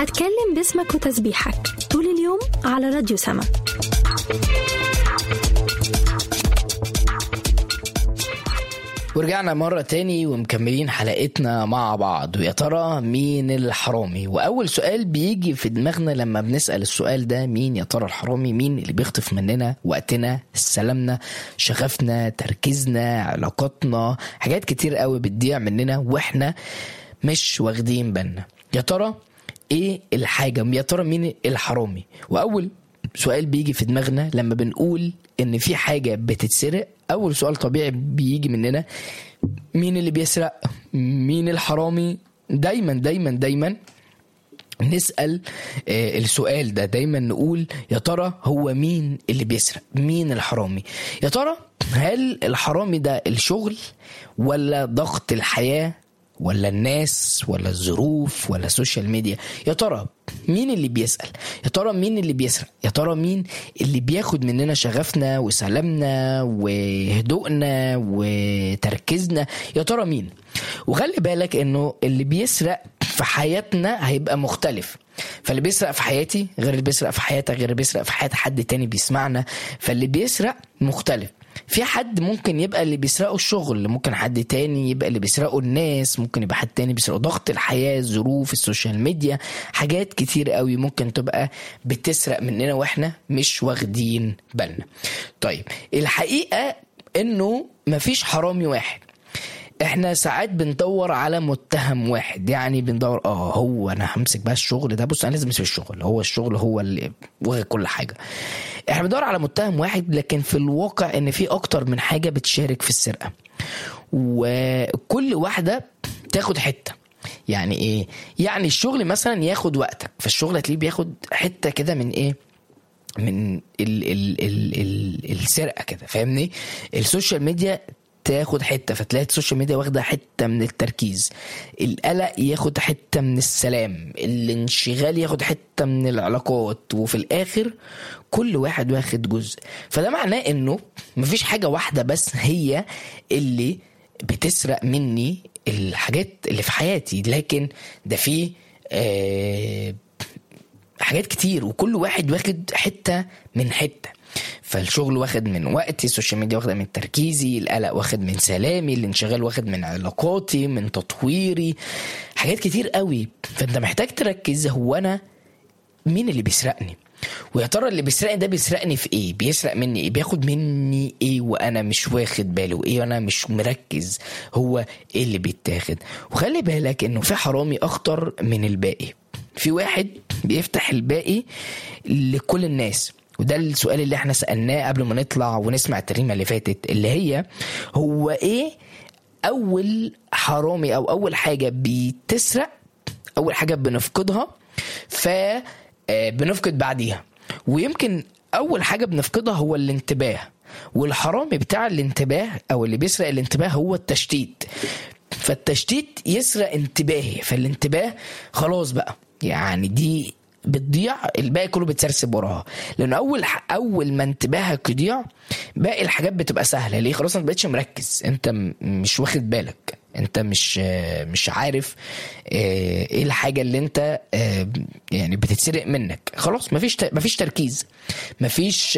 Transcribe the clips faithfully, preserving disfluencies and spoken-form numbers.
هتكلم باسمك وتسبيحك طول اليوم على راديو سما. ورجعنا مرة تاني ومكملين حلقتنا مع بعض. ويا ترى مين الحرامي؟ وأول سؤال بيجي في دماغنا لما بنسأل السؤال ده، مين يا ترى الحرامي؟ مين اللي بيخطف مننا وقتنا، سلامنا، شغفنا، تركيزنا، علاقاتنا، حاجات كتير قوي بتضيع مننا واحنا مش واخدين بالنا. يا ترى ايه الحاجة؟ يا ترى مين الحرامي؟ وأول سؤال بيجي في دماغنا لما بنقول ان في حاجة بتتسرق، اول سؤال طبيعي بيجي مننا مين اللي بيسرق؟ مين الحرامي؟ دايما دايما دايما نسأل آه السؤال ده، دايما نقول يا ترى هو مين اللي بيسرق؟ مين الحرامي؟ يا ترى هل الحرامي ده الشغل ولا ضغط الحياة ولا الناس ولا الظروف ولا السوشيال ميديا؟ يا ترى مين اللي بيسأل؟ يا ترى مين اللي بيسرق؟ يا ترى مين اللي بياخد مننا شغفنا وسلامنا وهدوءنا وتركيزنا؟ يا ترى مين؟ وخلي بالك انه اللي بيسرق في حياتنا هيبقى مختلف. فاللي بيسرق في حياتي غير اللي بيسرق في حياتك غير اللي بيسرق في حياة حد تاني بيسمعنا. فاللي بيسرق مختلف. في حد ممكن يبقى اللي بيسرقه الشغل، ممكن حد تاني يبقى اللي بيسرقه الناس، ممكن يبقى حد تاني بيسرقه ضغط الحياة، الظروف، السوشيال ميديا، حاجات كتير قوي ممكن تبقى بتسرق مننا واحنا مش واخدين بالنا. طيب الحقيقة انه مفيش حرامي واحد. احنا ساعات بندور على متهم واحد، يعني بندور اه هو انا همسك بقى الشغل ده، بص انا لازم اسيب الشغل، هو الشغل هو اللي واخد كل حاجه. احنا بندور على متهم واحد، لكن في الواقع ان في اكتر من حاجه بتشارك في السرقه، وكل واحده تاخد حته. يعني ايه؟ يعني الشغل مثلا ياخد وقتك، فالشغل هتلاقيه بياخد حته كده من ايه؟ من ال ال ال ال السرقه كده، فاهمني؟ السوشيال ميديا تاخد حتة، فتلاقي السوشيال ميديا واخدة حتة من التركيز، القلق ياخد حتة من السلام، الانشغال ياخد حتة من العلاقات، وفي الآخر كل واحد واخد جزء. فده معناه انه مفيش حاجة واحدة بس هي اللي بتسرق مني الحاجات اللي في حياتي، لكن ده فيه آه حاجات كتير، وكل واحد واخد حتة من حتة. فالشغل واخد من وقتي، السوشيال ميديا واخد من تركيزي، القلق واخد من سلامي، الانشغال واخد من علاقاتي، من تطويري، حاجات كتير قوي. فانت محتاج تركز، هو انا مين اللي بيسرقني؟ ويا ترى اللي بيسرقني ده بيسرقني في ايه؟ بيسرق مني ايه؟ بياخد مني ايه وانا مش واخد بالي؟ وايه وانا مش مركز؟ هو ايه اللي بيتاخد؟ وخلي بالك انه في حرامي اخطر من الباقي. في واحد بيفتح الباقي لكل الناس، وده السؤال اللي احنا سألناه قبل ما نطلع ونسمع التريمة اللي فاتت، اللي هي هو ايه اول حرامي او اول حاجة بتسرق، اول حاجة بنفقدها فبنفقد بعديها. ويمكن اول حاجة بنفقدها هو الانتباه، والحرامي بتاع الانتباه او اللي بيسرق الانتباه هو التشتيت. فالتشتيت يسرق انتباهي، فالانتباه خلاص بقى يعني دي بتضيع، الباقي كله بتسرسب وراها. لان اول اول ما انتباهك يضيع باقي الحاجات بتبقى سهله. ليه؟ خلاص انت بقيتش مركز، انت مش واخد بالك، انت مش مش عارف ايه الحاجه اللي انت يعني بتتسرق منك. خلاص مفيش مفيش تركيز، مفيش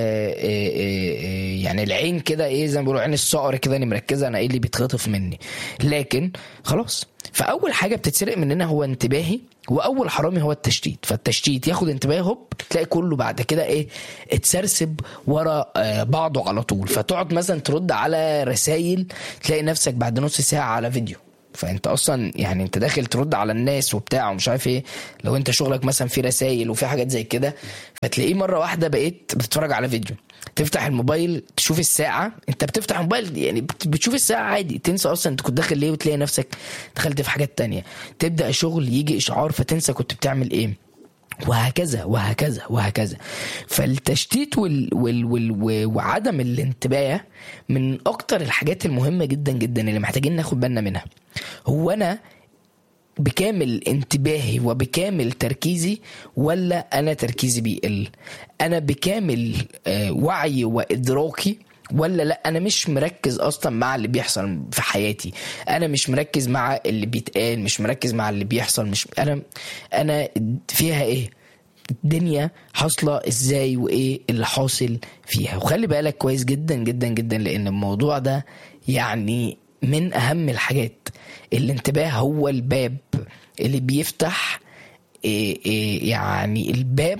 يعني العين كده ايه زي ما بيقولوا عين الصقر كده، انا مركزه انا ايه اللي بيتخطف مني، لكن خلاص. فاول حاجه بتتسرق مننا هو انتباهي، واول حرامي هو التشتيت. فالتشتيت ياخد انتباه، هوب تلاقي كله بعد كده ايه اتسرسب ورا بعضه على طول. فتقعد مثلا ترد على رسائل تلاقي نفسك بعد نص ساعه على فيديو. فانت اصلا يعني انت داخل ترد على الناس وبتاع ومش عارف ايه، لو انت شغلك مثلا في رسائل وفي حاجات زي كده، فتلاقيه مره واحده بقيت بتتفرج على فيديو. تفتح الموبايل تشوف الساعه، انت بتفتح الموبايل يعني بتشوف الساعه عادي، تنسى اصلا انت كنت داخل ليه وتلاقي نفسك دخلت في حاجات تانية. تبدا شغل يجي اشعار فتنسى كنت بتعمل ايه، وهكذا وهكذا وهكذا. فالتشتيت وال وال وال وعدم الانتباه من اكتر الحاجات المهمه جدا جدا اللي محتاجين ناخد بالنا منها. هو انا بكامل انتباهي وبكامل تركيزي ولا انا تركيزي بيقل؟ انا بكامل وعي وادراكي ولا لا انا مش مركز اصلا مع اللي بيحصل في حياتي، انا مش مركز مع اللي بيتقال، مش مركز مع اللي بيحصل، مش انا انا فيها ايه، الدنيا حاصله ازاي وايه اللي حاصل فيها. وخلي بالك كويس جدا جدا جدا، لان الموضوع ده يعني من اهم الحاجات. الانتباه هو الباب اللي بيفتح إيه إيه يعني الباب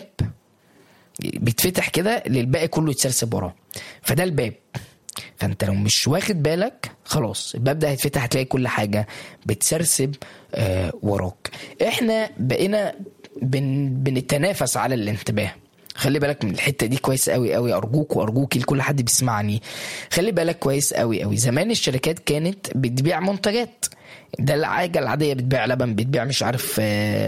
بيتفتح كده للباقي كله يتسرسب وراه، فده الباب. فانت لو مش واخد بالك خلاص الباب ده هيتفتح، هتلاقي كل حاجة بتسرسب آه وراك. احنا بقينا بن بنتنافس على الانتباه. خلي بالك من الحتة دي كويس قوي قوي، ارجوك وارجوك لكل حد بيسمعني، خلي بالك كويس قوي قوي. زمان الشركات كانت بتبيع منتجات، ده الحاجة العادية، بتبيع لبن، بتبيع مش عارف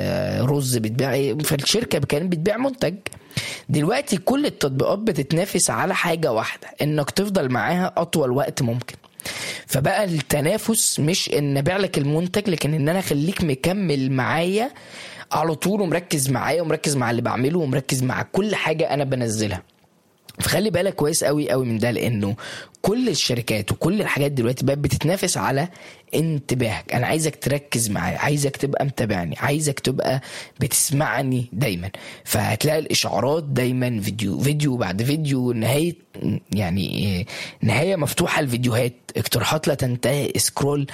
رز، بتبيع ايه، فالشركة كانت بتبيع منتج. دلوقتي كل التطبيقات بتتنافس على حاجة واحدة، انك تفضل معاها اطول وقت ممكن. فبقى التنافس مش ان ابيع لك المنتج، لكن ان انا اخليك مكمل معايا على طول، ومركز معايا، ومركز مع اللي بعمله، ومركز مع كل حاجة انا بنزلها. فخلي بالك كويس قوي قوي من ده، لانه كل الشركات وكل الحاجات دلوقتي بقت بتتنافس على انتباهك. انا عايزك تركز معايا، عايزك تبقى متابعني، عايزك تبقى بتسمعني دايما. فهتلاقي الاشعارات دايما فيديو فيديو بعد فيديو، نهايه يعني نهايه مفتوحه الفيديوهات، اقتراحات لا تنتهي، سكرول.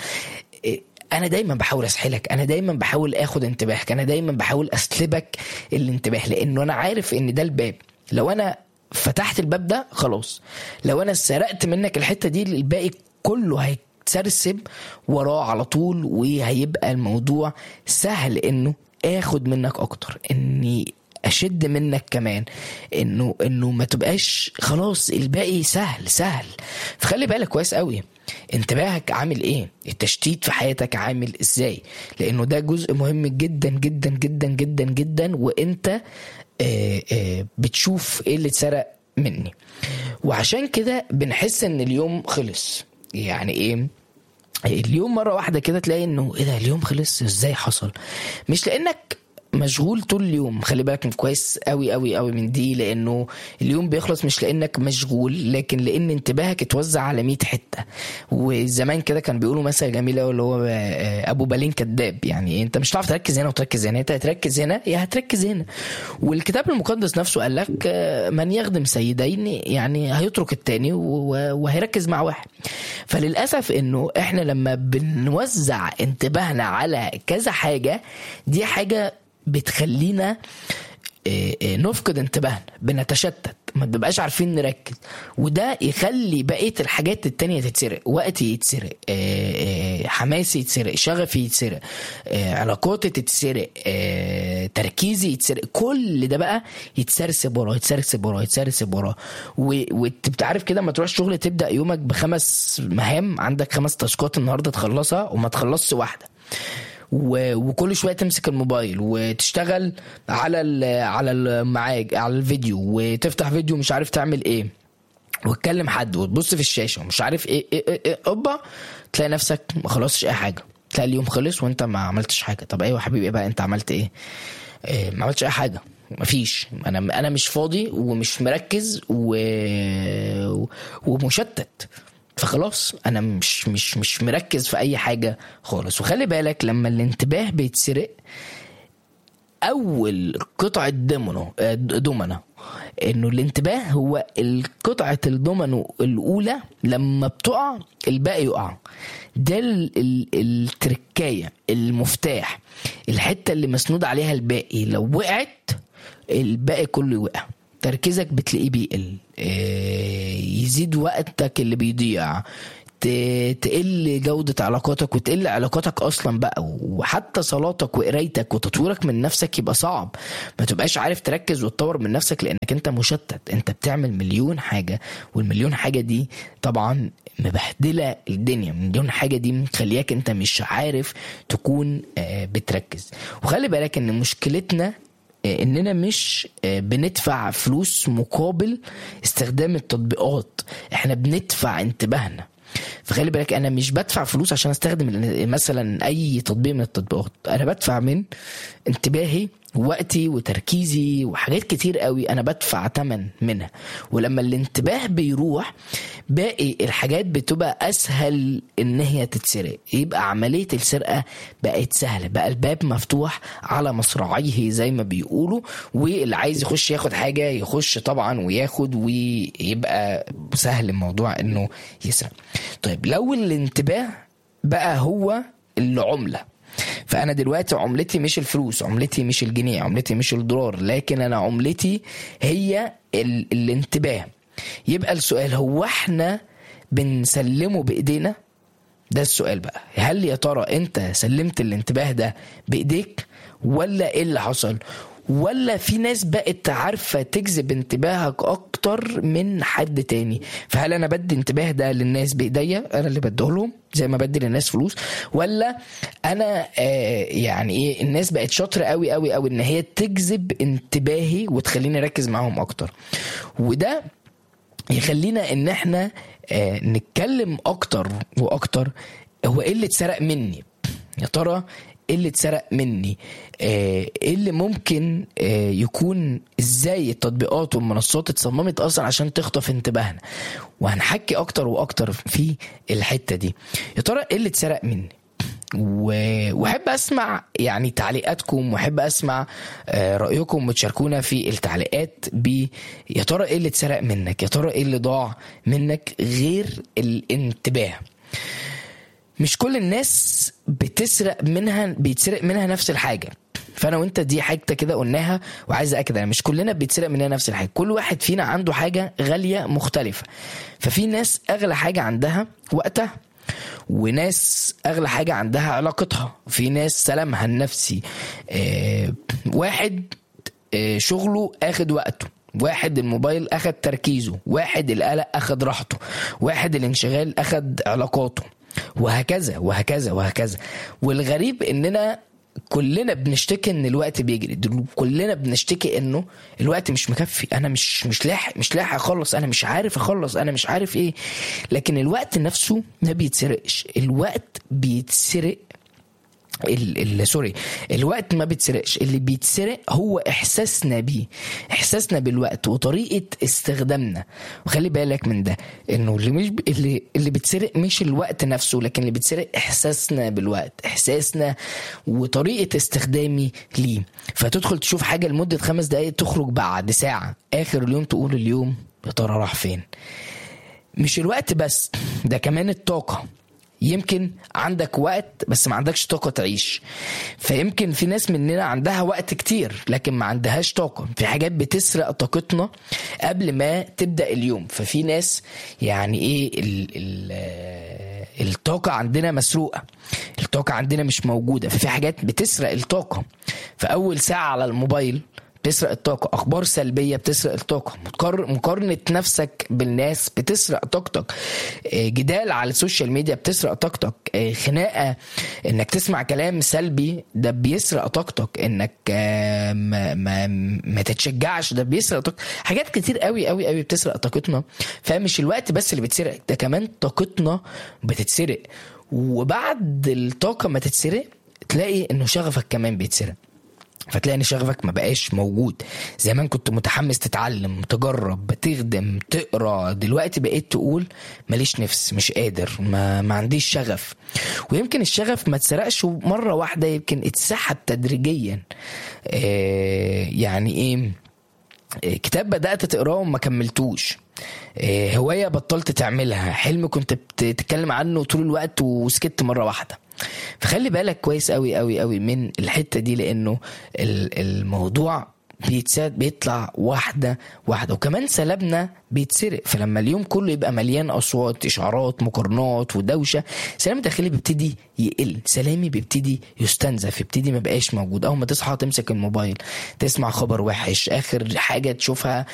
انا دايما بحاول اسحلك، انا دايما بحاول اخد انتباهك، انا دايما بحاول اسلبك الانتباه، لانه انا عارف ان ده الباب. لو انا فتحت الباب ده خلاص، لو انا سرقت منك الحتة دي الباقي كله هيتسرسب وراه على طول، وهيبقى الموضوع سهل انه اخد منك اكتر، اني اشد منك كمان، انه انه ما تبقاش خلاص الباقي سهل سهل. فخلي بالك كويس قوي انتباهك عامل ايه، التشتيت في حياتك عامل ازاي، لانه ده جزء مهم جدا جدا جدا جدا جدا، وانت آآ آآ بتشوف ايه اللي اتسرق مني. وعشان كده بنحس ان اليوم خلص. يعني ايه اليوم مرة واحدة كده تلاقي انه ايه ده اليوم خلص، ازاي حصل؟ مش لانك مشغول طول اليوم، خلي بالك كويس قوي قوي قوي من دي، لانه اليوم بيخلص مش لانك مشغول، لكن لان انتباهك اتوزع على مية حتة. وزمان كده كان بيقولوا مثل جميل اللي هو ابو بالين كداب، يعني انت مش هتعرف تركز هنا وتركز هنا، انت هتركز هنا يا هتركز هنا. والكتاب المقدس نفسه قال لك من يخدم سيدين يعني هيترك التاني وهيركز مع واحد. فللاسف انه احنا لما بنوزع انتباهنا على كذا حاجة، دي حاجة بتخلينا نفقد انتباهنا، بنتشتت، ما بنبقاش عارفين نركز، وده يخلي بقية الحاجات التانية تتسرق، وقتي يتسرق، حماسي يتسرق، شغفي يتسرق، علاقاتي تتسرق، تركيزي يتسرق، كل ده بقى يتسرسب وراه يتسرسب وراه يتسرسب وراه. وانت عارف كده ما تروح الشغل تبدأ يومك بخمس مهام، عندك خمس تاسكات النهاردة تخلصها وما تخلصش واحدة، وكل شويه تمسك الموبايل وتشتغل على على المعاج على الفيديو، وتفتح فيديو مش عارف تعمل ايه، وتكلم حد وتبص في الشاشه ومش عارف ايه ايه ايه, إيه اوبا تلاقي نفسك ما خلصتش اي حاجه، تلاقي اليوم خلص وانت ما عملتش حاجه. طب ايوه حبيبي بقى انت عملت ايه؟ إيه ما عملتش اي حاجه، مفيش، انا انا مش فاضي ومش مركز و... ومشتت، فخلاص انا مش مش مش مركز في اي حاجه خالص. وخلي بالك لما الانتباه بيتسرق، اول قطعه دومينو دومنا انه الانتباه هو القطعه الدومينو الاولى، لما بتقع الباقي يقع. ده التركايه، المفتاح، الحته اللي مسنود عليها الباقي، لو وقعت الباقي كله وقع، تركيزك بتلاقيه بيقل، يزيد وقتك اللي بيضيع، تقل جودة علاقاتك وتقل علاقاتك أصلا بقى، وحتى صلاتك وقرايتك وتطويرك من نفسك يبقى صعب، ما تبقاش عارف تركز وتطور من نفسك لأنك أنت مشتت، أنت بتعمل مليون حاجة، والمليون حاجة دي طبعا مبهدلة الدنيا، مليون حاجة دي مخليك أنت مش عارف تكون بتركز. وخلي بالك أن مشكلتنا اننا مش بندفع فلوس مقابل استخدام التطبيقات، احنا بندفع انتباهنا. فخلي بالك انا مش بدفع فلوس عشان استخدم مثلا اي تطبيق من التطبيقات، انا بدفع من انتباهي وقتي وتركيزي وحاجات كتير قوي انا بدفع تمن منها. ولما الانتباه بيروح باقي الحاجات بتبقى اسهل ان هي تتسرق. يبقى عملية السرقة بقت سهلة، بقى الباب مفتوح على مصراعيه زي ما بيقولوا، واللي عايز يخش ياخد حاجة يخش طبعا وياخد، ويبقى سهل الموضوع انه يسرق. طيب لو الانتباه بقى هو العملة، فأنا دلوقتي عملتي مش الفلوس، عملتي مش الجنيه، عملتي مش الدولار، لكن أنا عملتي هي ال- الانتباه. يبقى السؤال هو احنا بنسلمه بإيدينا؟ ده السؤال بقى. هل يا ترى انت سلمت الانتباه ده بإيديك ولا ايه اللي حصل؟ ولا في ناس بقت عارفة تجذب انتباهك اكتر من حد تاني؟ فهل انا بدي انتباه ده للناس بايديا، انا اللي بديهولهم زي ما بدي للناس فلوس، ولا انا آه يعني ايه الناس بقت شاطرة قوي قوي قوي ان هي تجذب انتباهي وتخليني اركز معاهم اكتر؟ وده يخلينا ان احنا آه نتكلم اكتر واكتر هو ايه اللي اتسرق مني. يا ترى ايه اللي اتسرق مني؟ ايه اللي ممكن يكون ازاي التطبيقات والمنصات اتصممت اصلا عشان تخطف انتباهنا؟ وهنحكي اكتر واكتر في الحتة دي. يا ترى ايه اللي اتسرق مني؟ وحب اسمع يعني تعليقاتكم، وحب اسمع رأيكم وتشاركونا في التعليقات ب يا ترى ايه اللي اتسرق منك؟ يا ترى ايه اللي ضاع منك غير الانتباه؟ مش كل الناس بتسرق منها بيتسرق منها نفس الحاجة. فانا وانت دي حاجة كده قلناها وعايز اكد انا مش كلنا بيتسرق منها نفس الحاجة. كل واحد فينا عنده حاجة غالية مختلفة. ففي ناس اغلى حاجة عندها وقتها، وناس اغلى حاجة عندها علاقتها، في ناس سلامها النفسي. اه واحد اه شغله اخد وقته، واحد الموبايل اخد تركيزه، واحد القلق اخد راحته، واحد الانشغال اخد علاقاته، وهكذا وهكذا وهكذا. والغريب اننا كلنا بنشتكي ان الوقت بيجري، كلنا بنشتكي انه الوقت مش مكفي، انا مش مش لاحق مش لاحق اخلص، انا مش عارف اخلص، انا مش عارف ايه. لكن الوقت نفسه ما بيتسرقش. الوقت بيتسرق ال ال سوري الوقت ما بيتسرقش. اللي بيتسرق هو احساسنا بيه، احساسنا بالوقت وطريقه استخدامنا. وخلي بالك من ده، انه اللي مش اللي اللي بيتسرق مش الوقت نفسه، لكن اللي بيتسرق احساسنا بالوقت، احساسنا وطريقه استخدامي ليه. فتدخل تشوف حاجه لمده خمس دقائق، تخرج بعد ساعه اخر اليوم تقول اليوم يا ترى راح فين. مش الوقت بس، ده كمان الطاقه. يمكن عندك وقت بس ما عندكش طاقة تعيش. فيمكن في ناس مننا عندها وقت كتير لكن ما عندهاش طاقة. في حاجات بتسرق طاقتنا قبل ما تبدأ اليوم. ففي ناس يعني ايه ال ال الطاقة عندنا مسروقة، الطاقة عندنا مش موجودة. ففي حاجات بتسرق الطاقة. فأول ساعة على الموبايل بتسرق الطاقة، أخبار سلبية بتسرق الطاقة، مقارنة نفسك بالناس بتسرق طاقتك، جدال على السوشيال ميديا بتسرق طاقتك، خناقة إنك تسمع كلام سلبي ده بيسرق طاقتك، إنك ما, ما, ما تتشجعش ده بيسرق طاقتك. حاجات كتير قوي قوي قوي بتسرق طاقتنا. فمش الوقت بس اللي بتسرق، ده كمان طاقتنا بتتسرق. وبعد الطاقة ما تتسرق تلاقي إنه شغفك كمان بيتسرق. فتلاقي ان شغفك ما بقاش موجود. زمان كنت متحمس تتعلم، تجرب، بتخدم، تقرا، دلوقتي بقيت تقول ماليش نفس، مش قادر، ما, ما عنديش شغف. ويمكن الشغف ما تسرقش مرة واحدة، يمكن اتسحب تدريجيا. اه يعني ايه، كتاب بدأت تقراه وما كملتوش، هواية بطلت تعملها، حلم كنت بتتكلم عنه طول الوقت وسكت مرة واحدة. فخلي بالك كويس قوي قوي قوي من الحتة دي، لأنه الموضوع بيتساد بيطلع واحدة واحدة. وكمان سلامنا بيتسرق. فلما اليوم كله يبقى مليان أصوات، إشعارات، مقارنات ودوشة، سلام داخلي بيبتدي يقل، سلامي بيبتدي يستنزف، يبتدي ما بقاش موجود. أول ما تصحى تمسك الموبايل تسمع خبر وحش، آخر حاجة تشوفها